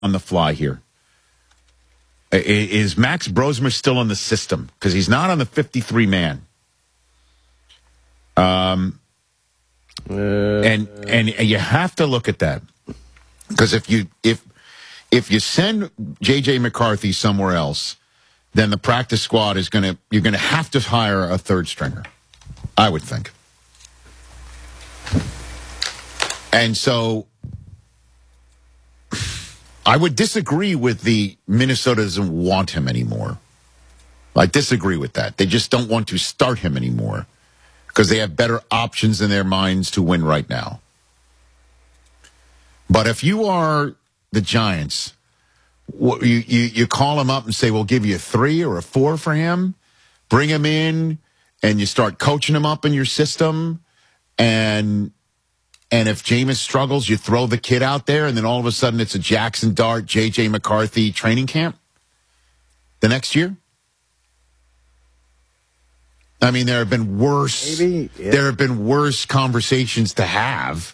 on the fly here. Is Max Brosmer still in the system? Because he's not on the 53-man. And you have to look at that. Because if you send J.J. McCarthy somewhere else, then the practice squad is you're gonna have to hire a third stringer, I would think. And so I would disagree with the Minnesota doesn't want him anymore. I disagree with that. They just don't want to start him anymore because they have better options in their minds to win right now. But if you are the Giants, you call him up and say, we'll give you a 3 or a 4 for him, bring him in, and you start coaching him up in your system, and if Jameis struggles, you throw the kid out there, and then all of a sudden it's a Jackson Dart, J.J. McCarthy training camp the next year? I mean, there have been worse. Maybe, yeah. There have been worse conversations to have,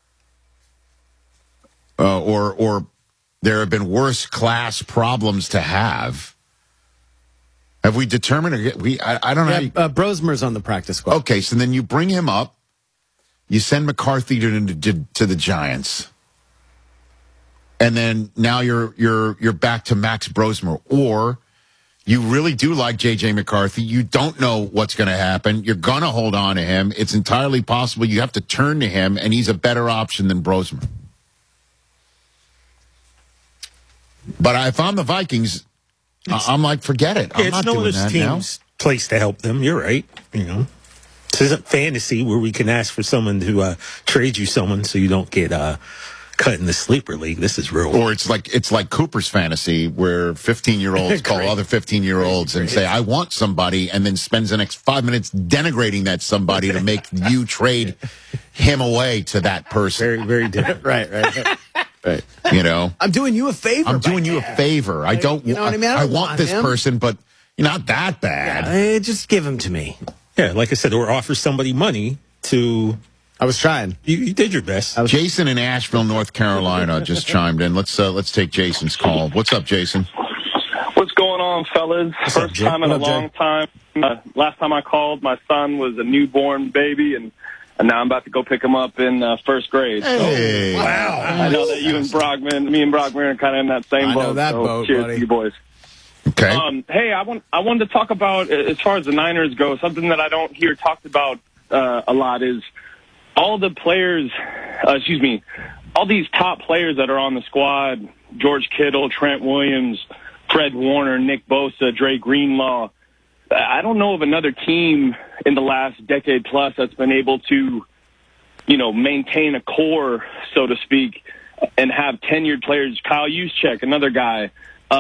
or there have been worse class problems to have. Have we determined? I don't know. Brosmer's on the practice squad. Okay, so then you bring him up. You send McCarthy to the Giants, and then now you're back to Max Brosmer, or you really do like J.J. McCarthy. You don't know what's going to happen. You're going to hold on to him. It's entirely possible you have to turn to him, and he's a better option than Brosmer. But if I'm the Vikings, I'm like, forget it. I'm not doing that now. It's no place to help them. You're right. You know. This isn't fantasy where we can ask for someone to trade you someone so you don't get cut in the sleeper league. This is real. Or it's like Cooper's fantasy where 15-year-olds call other 15-year-olds and say, I want somebody, and then spends the next 5 minutes denigrating that somebody to make you trade him away to that person. Very, very different. Right. You know? I'm doing you a favor. I'm doing you a favor. I don't, you know what I mean? I want this person, but you're not that bad. Yeah, just give him to me. Yeah, like I said, or offer somebody money to... I was trying. You did your best. Jason in Asheville, North Carolina just chimed in. Let's take Jason's call. What's up, Jason? What's going on, fellas? First time in a long time. Last time I called, my son was a newborn baby, and now I'm about to go pick him up in first grade. Hey. So, wow. I know that me and Brockman are kind of in that same boat. I know that boat, cheers buddy. to you boys. Okay. Hey, I wanted to talk about, as far as the Niners go, something that I don't hear talked about a lot is all the players, all these top players that are on the squad, George Kittle, Trent Williams, Fred Warner, Nick Bosa, Dre Greenlaw. I don't know of another team in the last decade plus that's been able to, maintain a core, so to speak, and have tenured players. Kyle Juszczyk, another guy.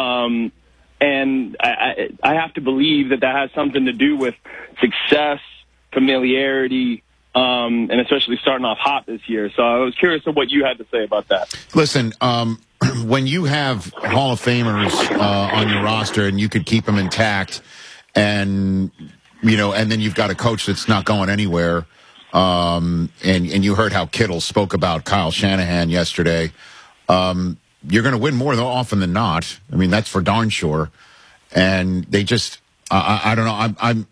And I have to believe that has something to do with success, familiarity, and especially starting off hot this year. So I was curious of what you had to say about that. Listen, when you have Hall of Famers on your roster and you could keep them intact, and then you've got a coach that's not going anywhere, and you heard how Kittle spoke about Kyle Shanahan yesterday. You're going to win more often than not. I mean, that's for darn sure. And they just, I don't know.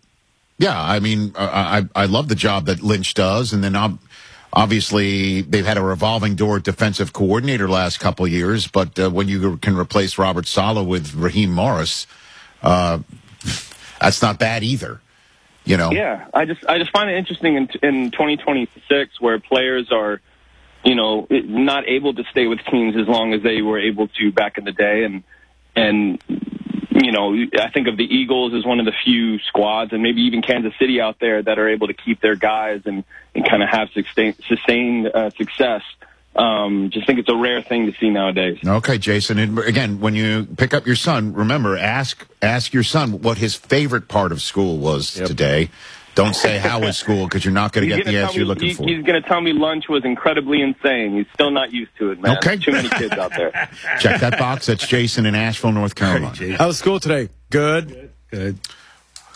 I love the job that Lynch does. And then obviously they've had a revolving door defensive coordinator last couple of years. But when you can replace Robert Saleh with Raheem Morris, that's not bad either. Yeah, I just find it interesting in 2026 where players are, not able to stay with teams as long as they were able to back in the day. And I think of the Eagles as one of the few squads, and maybe even Kansas City out there, that are able to keep their guys and kind of have sustained success. Just think it's a rare thing to see nowadays. Okay, Jason. And again, when you pick up your son, remember, ask your son what his favorite part of school was today. Don't say how was school, because you're not going to get the answer you're looking for. He's going to tell me lunch was incredibly insane. He's still not used to it, man. Okay. Too many kids out there. Check that box. That's Jason in Asheville, North Carolina. How was school today? Good. But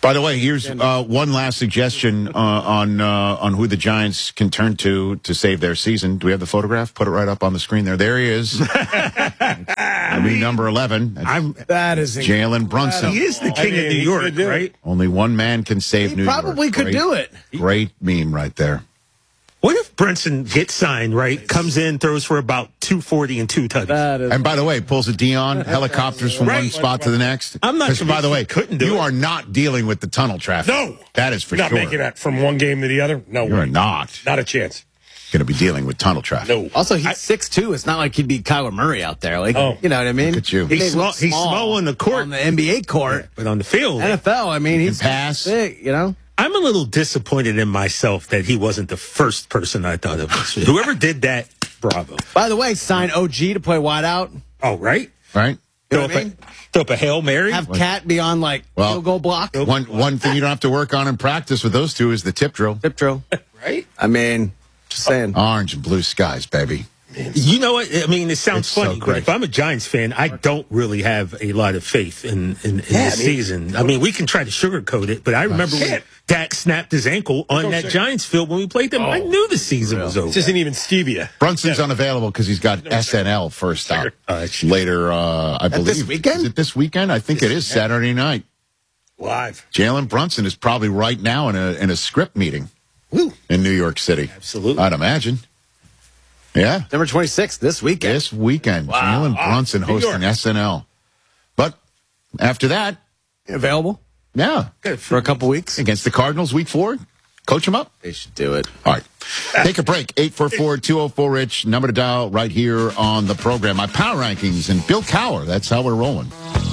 By the way, here's one last suggestion on who the Giants can turn to save their season. Do we have the photograph? Put it right up on the screen there. There he is. Number 11. That is Jalen Brunson. He is the king of New York, right? Only one man can save New York. Probably could do it. Great meme right there. What if Brunson gets signed, right? Comes in, throws for about 240 and 2 touchdowns. And by the way, pulls a Dion, helicopters from one spot to the next. I'm not sure. By the way, couldn't do you it. are not dealing with the tunnel traffic. No. That is for Not sure. making that from one game to the other. No, You are not Not a chance. going to be dealing with tunnel traffic. No. Also, he's 6'2". It's not like he'd be Kyler Murray out there. Like, you know what I mean? Look at you. He's small on the court. On the NBA court. But on the field, NFL, I mean, he's pass. big, you know? I'm a little disappointed in myself that he wasn't the first person I thought of. Whoever did that, bravo. By the way, sign OG to play wideout. Oh, right? Right? You know what I mean? Throw up a Hail Mary. Have Cat be on, like, field goal block. One thing you don't have to work on in practice with those two is the tip drill. Tip drill. Right? I mean, just saying. Orange and blue skies, baby. You know what? I mean, it sounds It's so funny, but great. if I'm a Giants fan, I don't really have a lot of faith in this season. I mean, we can try to sugarcoat it, but I remember when Dak snapped his ankle on that Giants field when we played them. I knew the season was over. This isn't even stevia. Brunson's unavailable because he's got SNL first up later, I believe. This weekend? Is it this weekend? I think it is Saturday night. Live. Jalen Brunson is probably right now in a script meeting in New York City. Absolutely. I'd imagine. Yeah. Number 26 this weekend. This weekend. Jalen Brunson hosting SNL. But after that, Available yeah, for a couple weeks. against the Cardinals week 4, coach him up. They should do it. All right. Take a break. 844-204-RICH. Number to dial right here on the program. My power rankings and Bill Cowher. That's how we're rolling.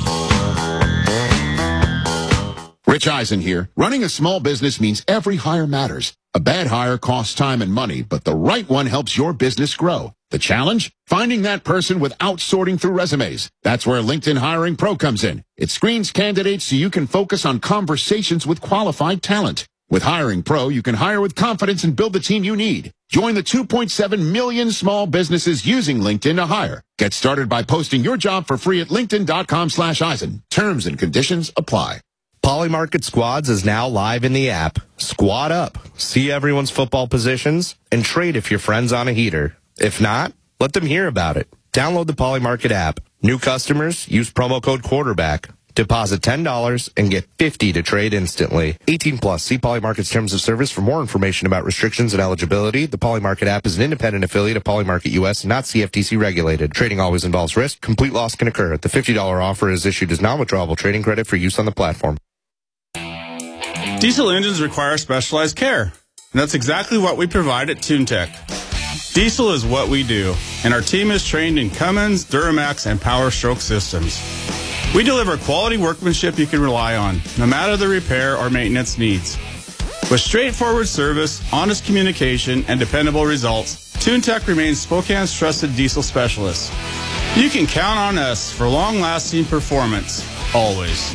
Rich Eisen here. Running a small business means every hire matters. A bad hire costs time and money, but the right one helps your business grow. The challenge? Finding that person without sorting through resumes. That's where LinkedIn Hiring Pro comes in. It screens candidates so you can focus on conversations with qualified talent. With Hiring Pro, you can hire with confidence and build the team you need. Join the 2.7 million small businesses using LinkedIn to hire. Get started by posting your job for free at linkedin.com/Eisen. Terms and conditions apply. Polymarket Squads is now live in the app. Squad up, see everyone's football positions, and trade if your friend's on a heater. If not, let them hear about it. Download the Polymarket app. New customers, use promo code quarterback. Deposit $10 and get $50 to trade instantly. 18 plus. See Polymarket's terms of service for more information about restrictions and eligibility. The Polymarket app is an independent affiliate of Polymarket US, not CFTC regulated. Trading always involves risk. Complete loss can occur. The $50 offer is issued as non-withdrawable trading credit for use on the platform. Diesel engines require specialized care, and that's exactly what we provide at TuneTech. Diesel is what we do, and our team is trained in Cummins, Duramax, and Power Stroke systems. We deliver quality workmanship you can rely on, no matter the repair or maintenance needs. With straightforward service, honest communication, and dependable results, TuneTech remains Spokane's trusted diesel specialist. You can count on us for long-lasting performance, always.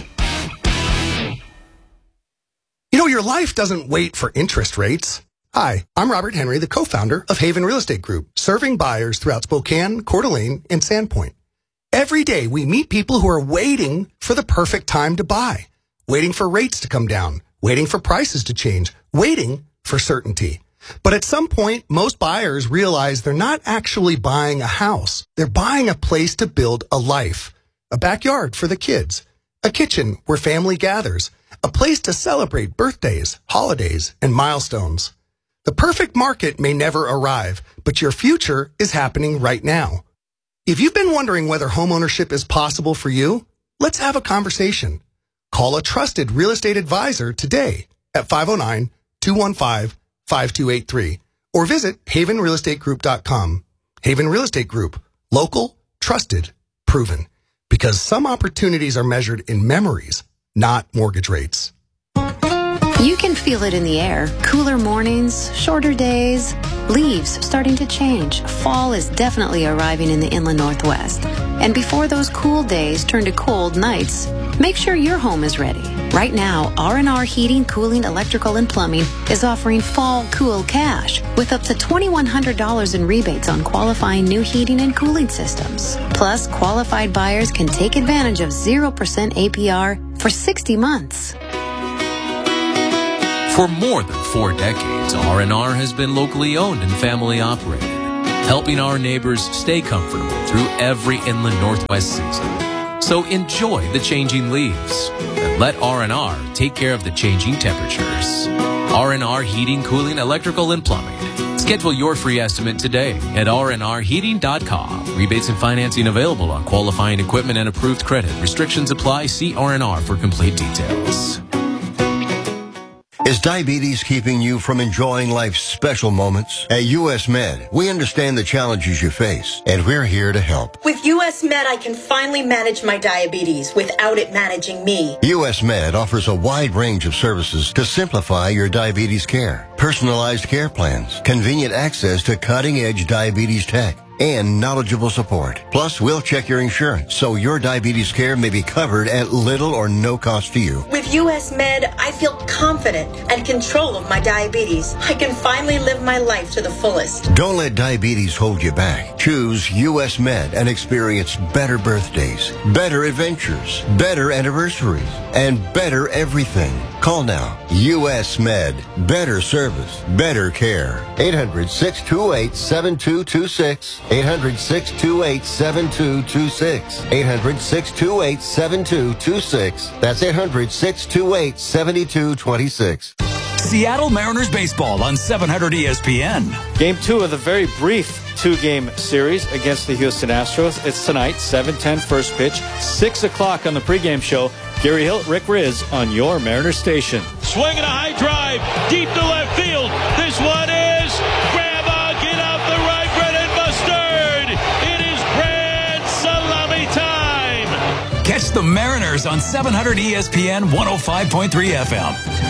You know, your life doesn't wait for interest rates. Hi, I'm Robert Henry, the co-founder of Haven Real Estate Group, serving buyers throughout Spokane, Coeur d'Alene, and Sandpoint. Every day, we meet people who are waiting for the perfect time to buy, waiting for rates to come down, waiting for prices to change, waiting for certainty. But at some point, most buyers realize they're not actually buying a house. They're buying a place to build a life, a backyard for the kids, a kitchen where family gathers, a place to celebrate birthdays, holidays, and milestones. The perfect market may never arrive, but your future is happening right now. If you've been wondering whether homeownership is possible for you, let's have a conversation. Call a trusted real estate advisor today at 509-215-5283 or visit havenrealestategroup.com. Haven Real Estate Group. Local, trusted, proven. Because some opportunities are measured in memories, not mortgage rates. You can feel it in the air. Cooler mornings, shorter days, leaves starting to change. Fall is definitely arriving in the inland Northwest. And before those cool days turn to cold nights, make sure your home is ready. Right now, R&R Heating, Cooling, Electrical, and Plumbing is offering Fall Cool Cash with up to $2,100 in rebates on qualifying new heating and cooling systems. Plus, qualified buyers can take advantage of 0% APR for 60 months. For more than 4 decades, R&R has been locally owned and family operated, helping our neighbors stay comfortable through every inland Northwest season. So enjoy the changing leaves and let R&R take care of the changing temperatures. R&R Heating, Cooling, Electrical, and Plumbing. Schedule your free estimate today at rnrheating.com. Rebates and financing available on qualifying equipment and approved credit. Restrictions apply. See R&R for complete details. Is diabetes keeping you from enjoying life's special moments? At U.S. Med, we understand the challenges you face, and we're here to help. With U.S. Med, I can finally manage my diabetes without it managing me. U.S. Med offers a wide range of services to simplify your diabetes care. Personalized care plans, convenient access to cutting-edge diabetes tech, and knowledgeable support. Plus, we'll check your insurance so your diabetes care may be covered at little or no cost to you. With U.S. Med, I feel confident and control of my diabetes. I can finally live my life to the fullest. Don't let diabetes hold you back. Choose U.S. Med and experience better birthdays, better adventures, better anniversaries, and better everything. Call now. U.S. Med. Better service, better care. 800-628-7226. 800-628-7226. 800-628-7226. That's 800-628-7226. Seattle Mariners baseball on 700 ESPN. Game 2 of the very brief 2-game series against the Houston Astros. It's tonight, 7:10 first pitch, 6 o'clock on the pregame show. Gary Hilt, Rick Riz on your Mariners station. Swinging a high drive, deep to left field. This one is Grandma, get out the right, bread and mustard. It is grand salami time. Catch the Mariners on 700 ESPN 105.3 FM.